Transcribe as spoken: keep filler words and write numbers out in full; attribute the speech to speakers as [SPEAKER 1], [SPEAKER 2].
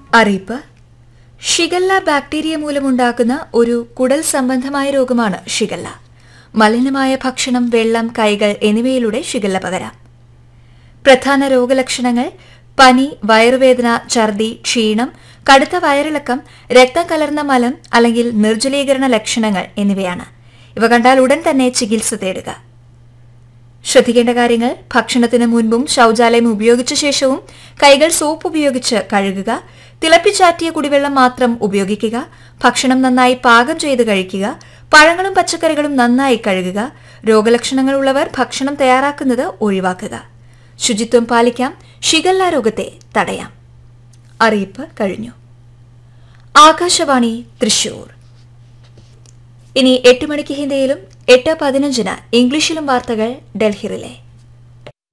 [SPEAKER 1] അറിയിപ്പ്. Shigella bacteria മൂലമുണ്ടാക്കുന്ന ഒരു കുടൽ സംബന്ധമായ രോഗമാണ് ഷിഗല്ല. മലിനമായ ഭക്ഷണം, വെള്ളം, കൈകൾ എന്നിവയിലൂടെ ഷിഗല്ല പകരാം. പ്രധാന രോഗലക്ഷണങ്ങൾ പനി, വയറുവേദന, ഛർദി, ക്ഷീണം, കടുത്ത വയറിളക്കം, രക്തം കലർന്ന മലം അല്ലെങ്കിൽ നിർജ്ജലീകരണ ലക്ഷണങ്ങൾ എന്നിവയാണ്. ഇവ കണ്ടാൽ ഉടൻ തന്നെ ചികിത്സ തേടുക. ശ്രദ്ധിക്കേണ്ട കാര്യങ്ങൾ: ഭക്ഷണത്തിന് മുൻപും ശൌചാലയം ഉപയോഗിച്ച ശേഷവും കൈകൾ സോപ്പ് ഉപയോഗിച്ച് കഴുകുക. തിളപ്പിച്ചാറ്റിയ കുടിവെള്ളം മാത്രം ഉപയോഗിക്കുക. ഭക്ഷണം നന്നായി പാകം ചെയ്ത് കഴിക്കുക. പഴങ്ങളും പച്ചക്കറികളും നന്നായി കഴുകുക. രോഗലക്ഷണങ്ങൾ ഉള്ളവർ ഭക്ഷണം തയ്യാറാക്കുന്നത് ഒഴിവാക്കുക. ശുചിത്വം പാലിക്കാം. ഷിഗല്ല രോഗത്തെ തടയാം. അറിയിപ്പ് കഴിഞ്ഞു. ആകാശവാണി തൃശൂർ. ഇനി എട്ട് മണിക്ക് ഹിന്ദിയിലും എട്ട് പതിനഞ്ചിന് ഇംഗ്ലീഷിലും വാർത്തകൾ ഡൽഹി റിലേ.